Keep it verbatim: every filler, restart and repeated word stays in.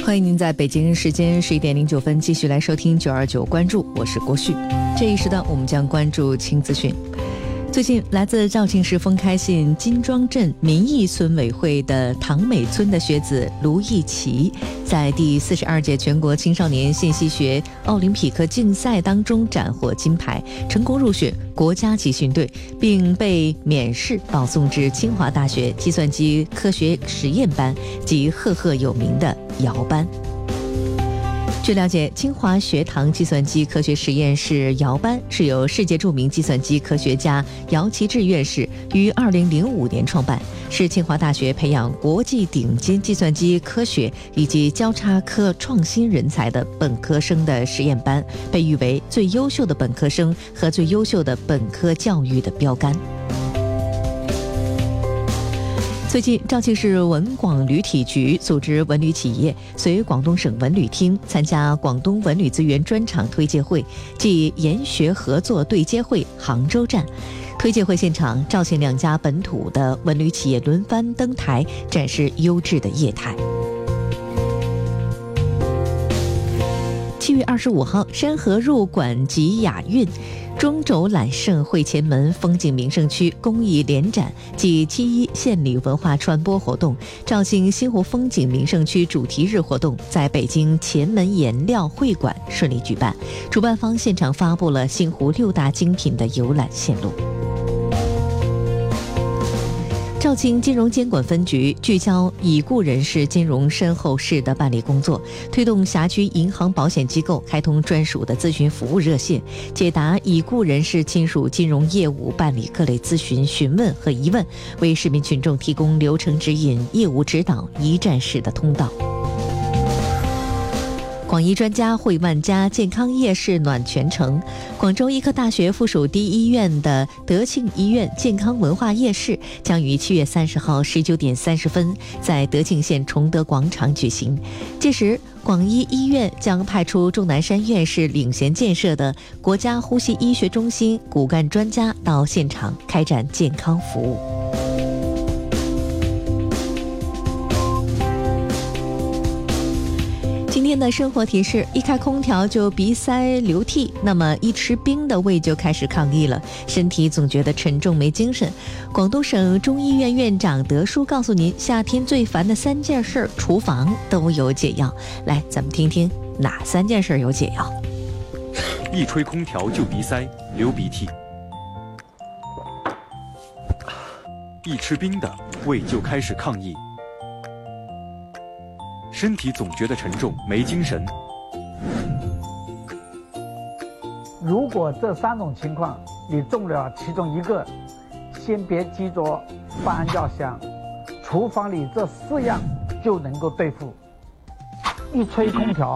欢迎您在北京时间十一点零九分继续来收听九二九关注，我是郭旭。这一时段我们将关注轻资讯。最近，来自肇庆市丰开县金庄镇民意村委会的唐美村的学子卢艺奇，在第四十二届全国青少年信息学奥林匹克竞赛当中斩获金牌，成功入选国家集训队，并被免试保送至清华大学计算机科学实验班及赫赫有名的姚班。据了解，清华学堂计算机科学实验室姚班是由世界著名计算机科学家姚其智院士于二零零五年创办，是清华大学培养国际顶尖计算机科学以及交叉科创新人才的本科生的实验班，被誉为最优秀的本科生和最优秀的本科教育的标杆。最近，肇庆市文广旅体局组织文旅企业随广东省文旅厅参加广东文旅资源专场推介会暨研学合作对接会杭州站。推介会现场，肇庆两家本土的文旅企业轮番登台，展示优质的业态。七月二十五号，山河入馆及雅韵中轴揽胜会前门风景名胜区公益联展暨七一献礼文化传播活动、肇庆西湖风景名胜区主题日活动在北京前门颜料会馆顺利举办，主办方现场发布了西湖六大精品的游览线路。肇庆金融监管分局聚焦已故人士金融身后事的办理工作，推动辖区银行保险机构开通专属的咨询服务热线，解答已故人士亲属金融业务办理各类咨询询问和疑问，为市民群众提供流程指引、业务指导一站式的通道。广医专家惠万家健康夜市暖全城，广州医科大学附属第一医院的德庆医院健康文化夜市将于七月三十号十九点三十分在德庆县崇德广场举行。届时，广医医院将派出钟南山院士领衔建设的国家呼吸医学中心骨干专家到现场开展健康服务。今天的生活提示：一开空调就鼻塞流涕，那么一吃冰的胃就开始抗议了，身体总觉得沉重没精神。广东省中医院院长德叔告诉您，夏天最烦的三件事，厨房都有解药。来，咱们听听哪三件事有解药？ 一吹空调就鼻塞流鼻涕，一吃冰的胃就开始抗议，身体总觉得沉重没精神。 如果这三种情况你中了其中一个，先别急着翻药箱，厨房里这四样就能够对付。一吹空调